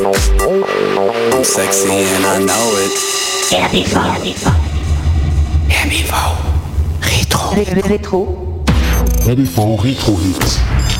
I'm sexy and I know it. Rétro. Rétro. Rétro Hits.